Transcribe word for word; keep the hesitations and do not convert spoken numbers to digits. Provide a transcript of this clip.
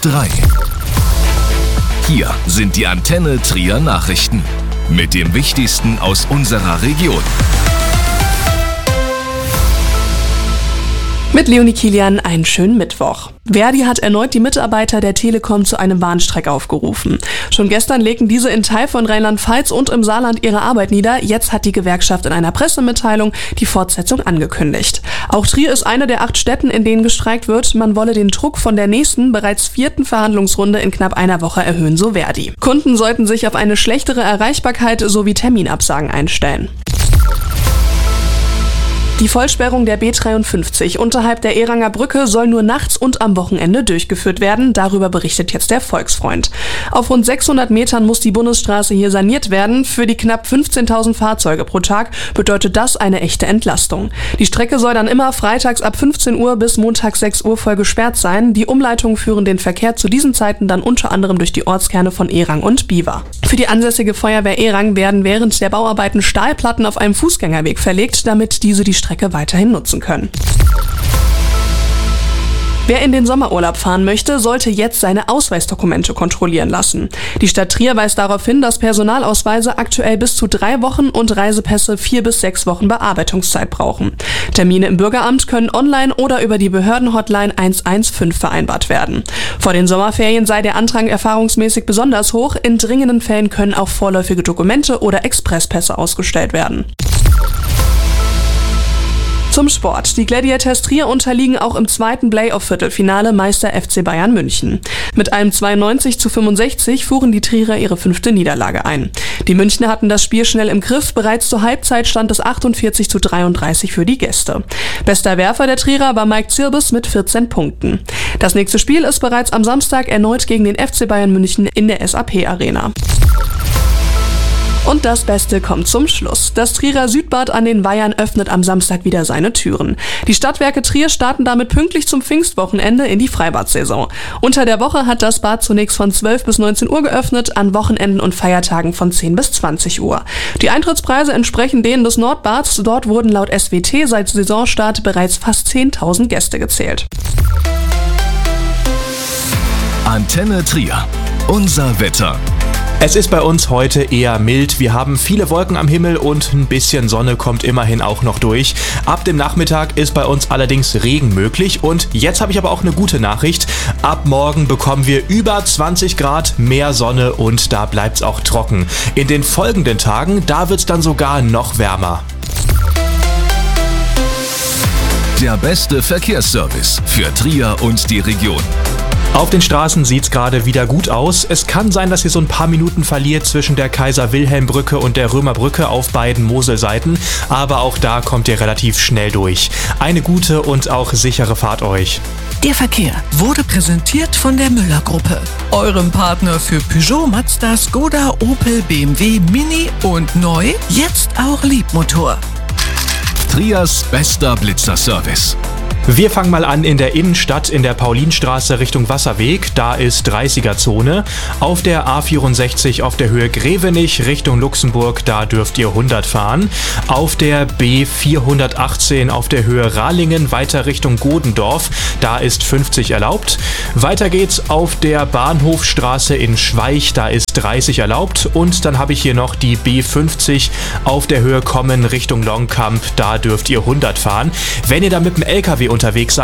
drei. Hier sind die Antenne Trier Nachrichten mit dem Wichtigsten aus unserer Region. Mit Leonie Kilian einen schönen Mittwoch. Verdi hat erneut die Mitarbeiter der Telekom zu einem Warnstreik aufgerufen. Schon gestern legten diese in Teil von Rheinland-Pfalz und im Saarland ihre Arbeit nieder. Jetzt hat die Gewerkschaft in einer Pressemitteilung die Fortsetzung angekündigt. Auch Trier ist eine der acht Städten, in denen gestreikt wird. Man wolle den Druck von der nächsten, bereits vierten Verhandlungsrunde in knapp einer Woche erhöhen, so Verdi. Kunden sollten sich auf eine schlechtere Erreichbarkeit sowie Terminabsagen einstellen. Die Vollsperrung der B dreiundfünfzig unterhalb der Ehranger Brücke soll nur nachts und am Wochenende durchgeführt werden. Darüber berichtet jetzt der Volksfreund. Auf rund sechshundert Metern muss die Bundesstraße hier saniert werden. Für die knapp fünfzehntausend Fahrzeuge pro Tag bedeutet das eine echte Entlastung. Die Strecke soll dann immer freitags ab fünfzehn Uhr bis montags sechs Uhr voll gesperrt sein. Die Umleitungen führen den Verkehr zu diesen Zeiten dann unter anderem durch die Ortskerne von Ehrang und Biewer. Für die ansässige Feuerwehr Ehrang werden während der Bauarbeiten Stahlplatten auf einem Fußgängerweg verlegt, damit diese die Strecke weiterhin nutzen können. Wer in den Sommerurlaub fahren möchte, sollte jetzt seine Ausweisdokumente kontrollieren lassen. Die Stadt Trier weist darauf hin, dass Personalausweise aktuell bis zu drei Wochen und Reisepässe vier bis sechs Wochen Bearbeitungszeit brauchen. Termine im Bürgeramt können online oder über die Behördenhotline eins eins fünf vereinbart werden. Vor den Sommerferien sei der Andrang erfahrungsmäßig besonders hoch. In dringenden Fällen können auch vorläufige Dokumente oder Expresspässe ausgestellt werden. Zum Sport. Die Gladiators Trier unterliegen auch im zweiten Play-off-Viertelfinale Meister F C Bayern München. Mit einem zweiundneunzig zu fünfundsechzig fuhren die Trierer ihre fünfte Niederlage ein. Die Münchner hatten das Spiel schnell im Griff. Bereits zur Halbzeit stand es achtundvierzig zu dreiunddreißig für die Gäste. Bester Werfer der Trierer war Mike Zirbis mit vierzehn Punkten. Das nächste Spiel ist bereits am Samstag erneut gegen den F C Bayern München in der S A P Arena. Und das Beste kommt zum Schluss. Das Trierer Südbad an den Weihern öffnet am Samstag wieder seine Türen. Die Stadtwerke Trier starten damit pünktlich zum Pfingstwochenende in die Freibad-Saison. Unter der Woche hat das Bad zunächst von zwölf bis neunzehn Uhr geöffnet, an Wochenenden und Feiertagen von zehn bis zwanzig Uhr. Die Eintrittspreise entsprechen denen des Nordbads. Dort wurden laut S W T seit Saisonstart bereits fast zehntausend Gäste gezählt. Antenne Trier. Unser Wetter. Es ist bei uns heute eher mild. Wir haben viele Wolken am Himmel und ein bisschen Sonne kommt immerhin auch noch durch. Ab dem Nachmittag ist bei uns allerdings Regen möglich und jetzt habe ich aber auch eine gute Nachricht. Ab morgen bekommen wir über zwanzig Grad, mehr Sonne und da bleibt es auch trocken. In den folgenden Tagen, da wird es dann sogar noch wärmer. Der beste Verkehrsservice für Trier und die Region. Auf den Straßen sieht's gerade wieder gut aus. Es kann sein, dass ihr so ein paar Minuten verliert zwischen der Kaiser-Wilhelm-Brücke und der Römerbrücke auf beiden Moselseiten, aber auch da kommt ihr relativ schnell durch. Eine gute und auch sichere Fahrt euch. Der Verkehr wurde präsentiert von der Müller-Gruppe, eurem Partner für Peugeot, Mazda, Skoda, Opel, B M W, Mini und neu, jetzt auch Liebmotor. Triers bester Blitzerservice. Wir fangen mal an in der Innenstadt in der Paulinstraße Richtung Wasserweg. Da ist dreißiger-Zone. Auf der A vierundsechzig auf der Höhe Grevenich Richtung Luxemburg, da dürft ihr hundert fahren. Auf der B vierhundertachtzehn auf der Höhe Rahlingen weiter Richtung Godendorf, da ist fünfzig erlaubt. Weiter geht's auf der Bahnhofstraße in Schweich, da ist dreißig erlaubt. Und dann habe ich hier noch die B fünfzig auf der Höhe Kommen Richtung Longkamp, da dürft ihr hundert fahren. Wenn ihr da mit dem L K W unterwegs seid,